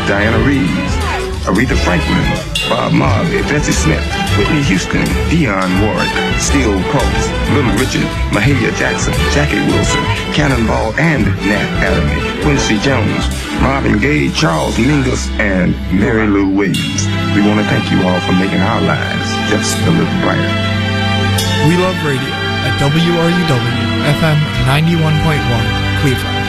Diana Reeves, Aretha Franklin, Bob Marley, Bessie Smith, Whitney Houston, Dionne Warwick, Steel Pulse, Little Richard, Mahalia Jackson, Jackie Wilson, Cannonball and Nat Adderley, Quincy Jones, Marvin Gaye, Charles Mingus, and Mary Lou Williams. We want to thank you all for making our lives just a little brighter. We love radio at WRUW FM 91.1 Cleveland.